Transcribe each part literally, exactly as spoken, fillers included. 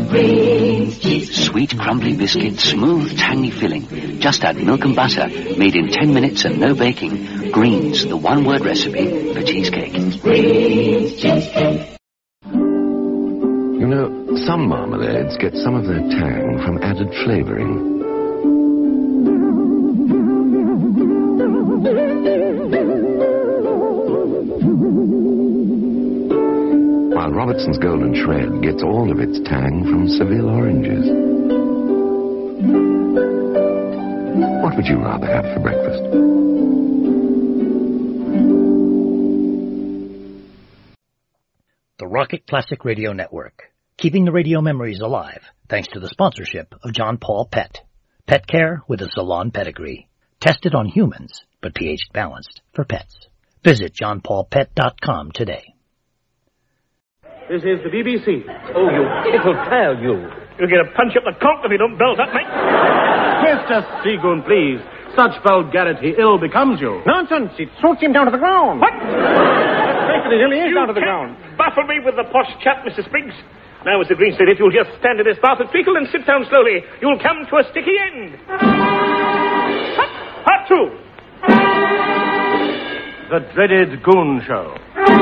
Green's cheese. Sweet, crumbly biscuit, smooth, tangy filling. Just add milk and butter, made in ten minutes and no baking. Green's, the one-word recipe for cheesecake. Green's cheesecake. You know, some marmalades get some of their tang from added flavoring. While Robertson's Golden Shred gets all of its tang from Seville oranges. What would you rather have for breakfast? The Rocket Classic Radio Network, keeping the radio memories alive thanks to the sponsorship of John Paul Pet. Pet care with a salon pedigree. Tested on humans, but pH balanced for pets. Visit john paul pet dot com today. This is the B B C. Oh, you pitiful child, you. You'll get a punch up the conk if you don't belt up, mate. Mister Seagoon, please. Such vulgarity ill becomes you. Nonsense. It suits him down to the ground. What? It really is you down to the can't ground. baffle me with the posh chap, Mister Spriggs. Now, Mister Greenstead, if you'll just stand in this bath of treacle and sit down slowly, you'll come to a sticky end. Hut, hut two. The dreaded Goon Show.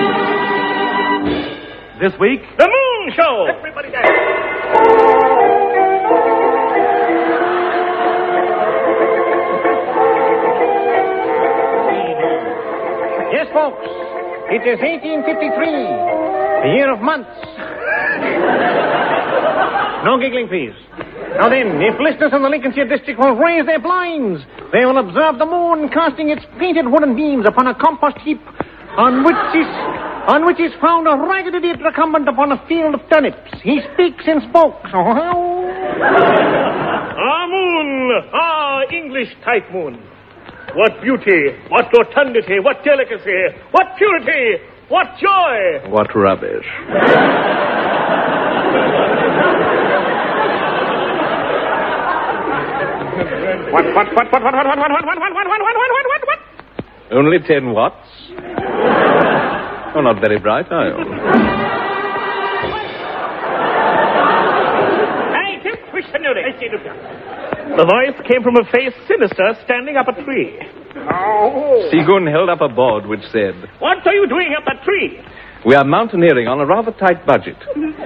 This week, the Moon Show. Everybody down. Yes, folks. It is eighteen fifty-three, the year of months. No giggling, please. Now then, if listeners in the Lincolnshire district will raise their blinds, they will observe the moon casting its painted wooden beams upon a compost heap on which is, on which is found a ragged idiot recumbent upon a field of turnips. He speaks in spokes. Ah, moon! Ah, English type moon. What beauty, what rotundity, what delicacy, what purity, what joy! What rubbish. What, what, what, what, what, what, what, what, what, what, what, what, what, what, what, what, what? Only ten watts? Oh, not very bright, are you? I don't wish to know that. The voice came from a face sinister standing up a tree. Oh. Seagoon held up a board which said, What are you doing up that tree? We are mountaineering on a rather tight budget.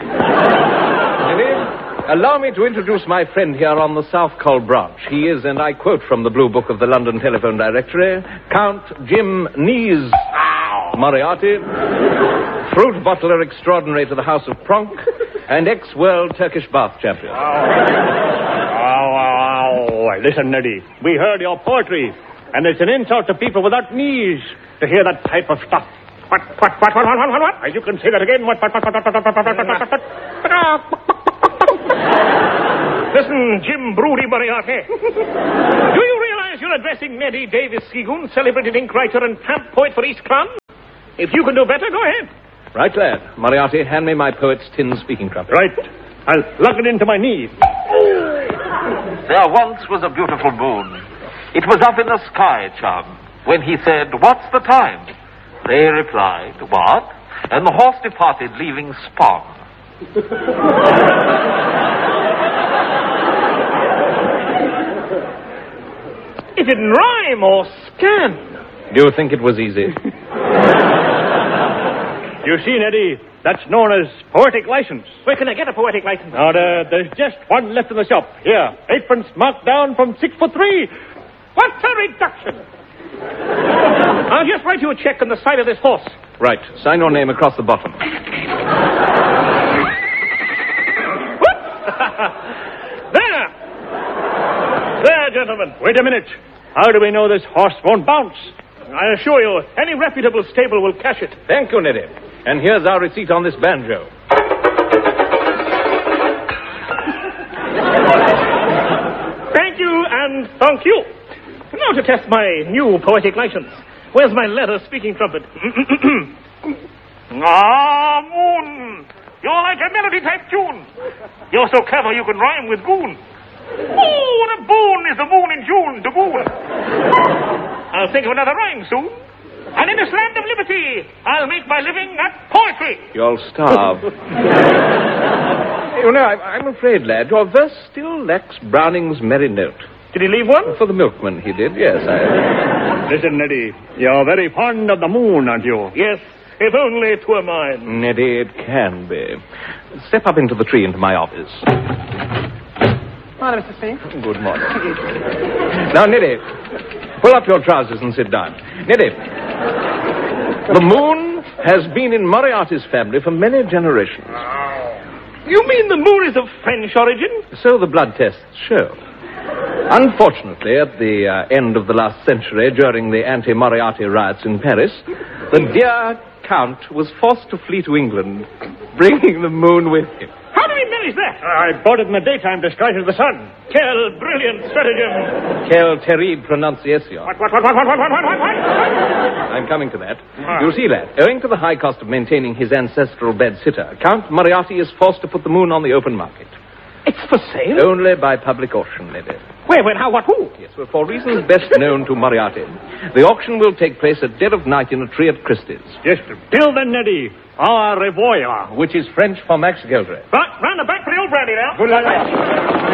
Allow me to introduce my friend here on the South Col branch. He is, and I quote from the Blue Book of the London Telephone Directory, Count Jim Knees Moriarty, fruit bottler extraordinary to the House of Pronk, and ex-world Turkish bath champion. Oh, oh, oh. Listen, Neddy, we heard your poetry, and it's an insult to people without knees to hear that type of stuff. What, what, what, what, what, what, what, what? You can say that again. What, what, what, what, what, what, what, what, what, what, Listen, Jim Broody Moriarty. Do you realize you're addressing Neddy Davis Seagoon, celebrated ink writer and tramp poet for East Clun? If you can do better, go ahead. Right, lad. Moriarty, hand me my poet's tin speaking trumpet. Right. I'll plug it into my knee. There once was a beautiful moon. It was up in the sky, chum, when he said, What's the time? They replied, What? And the horse departed, leaving Spawn. It didn't rhyme or scan. Do you think it was easy? You see, Neddy, that's known as poetic license. Where can I get a poetic license? Now, uh, there's just one left in the shop. Here, eightpence marked down from six for three. What's a reduction? I'll just write you a check on the side of this horse. Right. Sign your name across the bottom. There! There, gentlemen. Wait a minute. How do we know this horse won't bounce? I assure you, any reputable stable will cash it. Thank you, Neddy. And here's our receipt on this banjo. Thank you, and thank you. Now to test my new poetic license. Where's my leather speaking trumpet? Ah, moon! You're like a melody-type tune. You're so clever you can rhyme with goon. Oh, the boon is the moon in June, the goon. I'll think of another rhyme soon. And in this land of liberty, I'll make my living at poetry. You'll starve. You know, I, I'm afraid, lad, your verse still lacks Browning's merry note. Did he leave one? For the milkman, he did, yes. I... Listen, Neddy, you're very fond of the moon, aren't you? Yes, if only it were mine. Neddy, it can be. Step up into the tree into my office. Morning, Mister Spink. Good morning. Now, Neddy, pull up your trousers and sit down. Neddy, the moon has been in Moriarty's family for many generations. You mean the moon is of French origin? So the blood tests show. Unfortunately, at the uh, end of the last century, during the anti-Moriarty riots in Paris, the dear Count was forced to flee to England, bringing the moon with him. How did he manage that? I bought it in the daytime disguised as the sun. Quel brilliant stratagem. Quelle terrible pronunciation. What, what, what, what, what, what, what, what, what? I'm coming to that. You see, lad, owing to the high cost of maintaining his ancestral bed sitter, Count Moriarty is forced to put the moon on the open market. It's for sale? Only by public auction, lady. Where, when, how, what, who? Yes, well, for reasons best known to Moriarty. The auction will take place at dead of night in a tree at Christie's. Yes, till then, Neddy, au revoir. Which is French for Max Geldray. But, round the back for the old brandy now. Good luck.